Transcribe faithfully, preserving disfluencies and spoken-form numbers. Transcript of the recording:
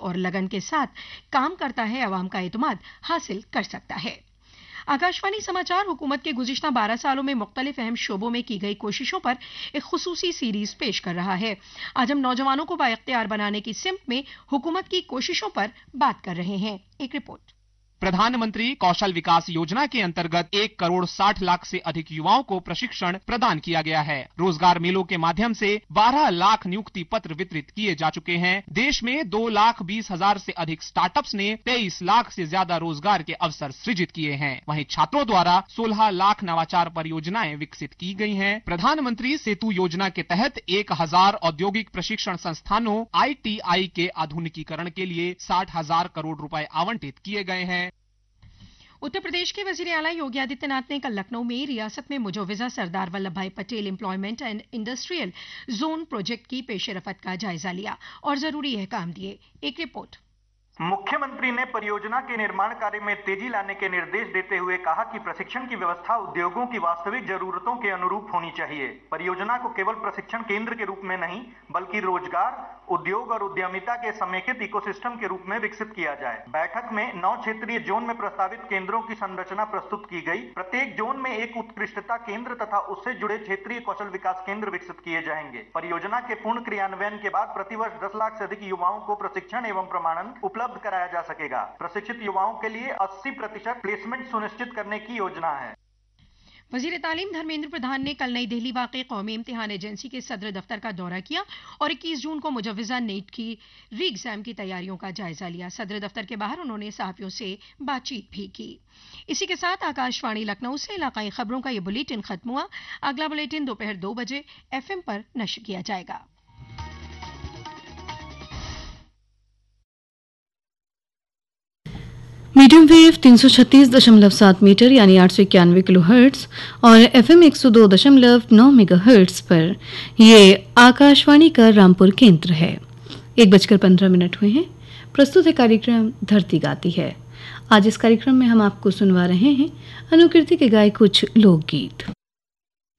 और लगन के साथ काम करता है, अवाम का एतमाद हासिल कर सकता है। आकाशवाणी समाचार हुकूमत के गुज़िश्ता बारह सालों में मुख्तलिफ अहम शोबों में की गई कोशिशों पर एक खुसूसी सीरीज पेश कर रहा है। आज हम नौजवानों को बाइख्तियार बनाने की सिमत में हुकूमत की कोशिशों पर बात कर रहे हैं। एक रिपोर्ट। प्रधानमंत्री कौशल विकास योजना के अंतर्गत एक करोड़ साठ लाख से अधिक युवाओं को प्रशिक्षण प्रदान किया गया है। रोजगार मेलों के माध्यम से बारह लाख नियुक्ति पत्र वितरित किए जा चुके हैं। देश में दो लाख बीस हजार से अधिक स्टार्टअप्स ने तेईस लाख से ज्यादा रोजगार के अवसर सृजित किए हैं। वहीं छात्रों द्वारा सोलह लाख नवाचार परियोजनाएं विकसित की गई हैं। प्रधानमंत्री सेतु योजना के तहत एक हजार औद्योगिक प्रशिक्षण संस्थानों आई टी आई के आधुनिकीकरण के लिए साठ हजार करोड़ रुपए आवंटित किए गए हैं। उत्तर प्रदेश के वजीर आला योगी आदित्यनाथ ने कल लखनऊ में रियासत में मुजव्वजा सरदार वल्लभ भाई Patel employment and industrial zone project की पेशरफत का जायजा लिया और जरूरी अहकाम दिए। एक रिपोर्ट। मुख्यमंत्री ने परियोजना के निर्माण कार्य में तेजी लाने के निर्देश देते हुए कहा कि प्रशिक्षण की व्यवस्था उद्योगों की वास्तविक जरूरतों के अनुरूप होनी चाहिए। परियोजना को केवल प्रशिक्षण केंद्र के रूप में नहीं बल्कि रोजगार, उद्योग और उद्यमिता के समेकित इकोसिस्टम के रूप में विकसित किया जाए। बैठक में नौ क्षेत्रीय जोन में प्रस्तावित केंद्रों की संरचना प्रस्तुत की गई। प्रत्येक जोन में एक उत्कृष्टता केंद्र तथा उससे जुड़े क्षेत्रीय कौशल विकास केंद्र विकसित किए जाएंगे। परियोजना के पूर्ण क्रियान्वयन के बाद प्रतिवर्ष दस लाख से अधिक युवाओं को प्रशिक्षण एवं प्रमाणन उपलब्ध कराया जा सकेगा। प्रशिक्षित युवाओं के लिए अस्सी प्रतिशत प्लेसमेंट सुनिश्चित करने की योजना है। वजीर तालीम धर्मेंद्र प्रधान ने कल नई दिल्ली वाक़ कौमी इम्तिहान एजेंसी के सदर दफ्तर का दौरा किया और इक्कीस जून को मुजव्वजा नेट की री एग्जाम की तैयारियों का जायजा लिया। सदर दफ्तर के बाहर उन्होंने सहाफ़ियों से बातचीत भी की। इसी के साथ आकाशवाणी लखनऊ से इलाकाई खबरों का ये बुलेटिन खत्म हुआ। अगला बुलेटिन दोपहर दो बजे एफ एम पर नश्र किया जाएगा। मीडियम वेव तीन सौ छत्तीस दशमलव सात मीटर यानी आठ सौ इक्यानवे किलो हर्ट्स और एफ एम एक सौ दो दशमलव नौ मेगा हर्ट्स पर ये आकाशवाणी का रामपुर केंद्र है। एक बजकर पंद्रह मिनट हुए हैं। प्रस्तुत है कार्यक्रम धरती गाती है। आज इस कार्यक्रम में हम आपको सुनवा रहे हैं अनुकृति के गाए कुछ लोकगीत।